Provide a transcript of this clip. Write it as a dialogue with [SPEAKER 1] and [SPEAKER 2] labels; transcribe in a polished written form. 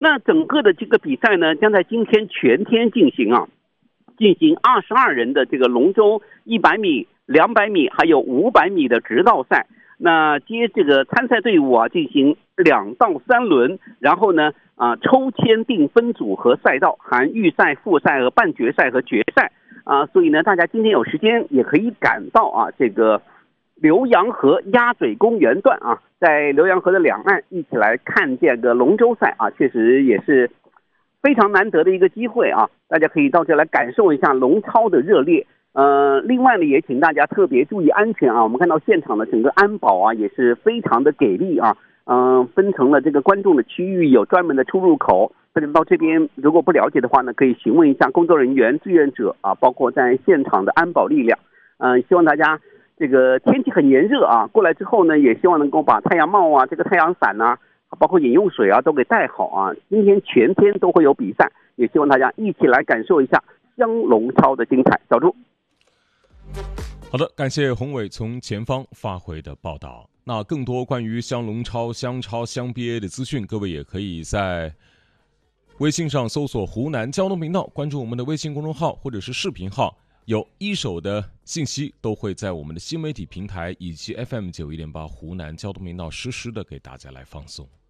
[SPEAKER 1] 那整个的这个比赛呢，将在今天全天进行啊，进行22人的这个龙舟100米、200米还有500米的直道赛。那接这个参赛队伍啊，进行2到3轮，然后呢抽签定分组和赛道，含预赛、复赛和半决赛和决赛所以呢，大家今天有时间也可以赶到这个浏阳河鸭嘴公园段在浏阳河的两岸一起来看这个龙舟赛确实也是非常难得的一个机会大家可以到这来感受一下龙超的热烈。另外呢，也请大家特别注意安全我们看到现场的整个安保也是非常的给力分成了这个观众的区域，有专门的出入口。大家到这边如果不了解的话呢，可以询问一下工作人员、志愿者包括在现场的安保力量。希望大家这个天气很炎热过来之后呢，也希望能够把太阳帽这个太阳伞包括饮用水都给带好今天全天都会有比赛，也希望大家一起来感受一下湘龙超的精彩。小朱。
[SPEAKER 2] 好的，感谢宏伟从前方发回的报道。那更多关于湘龙超、湘超、湘 BA 的资讯，各位也可以在微信上搜索湖南交通频道，关注我们的微信公众号或者是视频号，有一手的信息都会在我们的新媒体平台以及 FM 91.8湖南交通频道实时的给大家来放送。